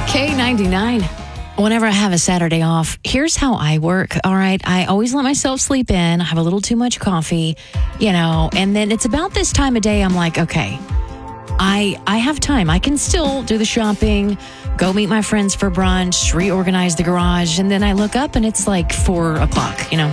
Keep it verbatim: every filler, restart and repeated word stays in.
K ninety-nine. Whenever I have a Saturday off, here's how I work. All right. I always let myself sleep in. I have a little too much coffee, you know, and then it's about this time of day. I'm like, okay, I I have time. I can still do the shopping, go meet my friends for brunch, reorganize the garage. And then I look up and it's like four o'clock, you know.